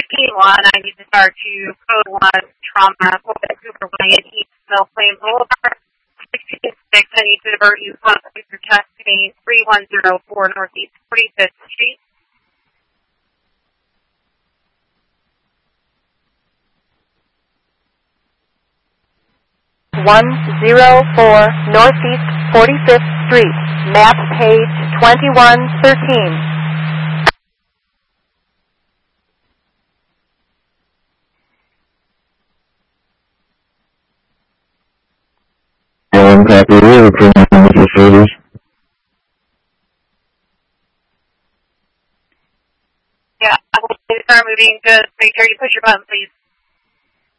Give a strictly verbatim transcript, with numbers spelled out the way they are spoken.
Key one, I need to start to code one, trauma, Cooper Way at East Mill Plain Boulevard. sixteen six, I need to divert you from your test to me three one zero four Northeast forty-fifth Street. one zero four Northeast forty-fifth Street, map page twenty-one thirteen. Um, copy, we're currently with your service. Yeah, I will start moving. Just make sure you push your button, please.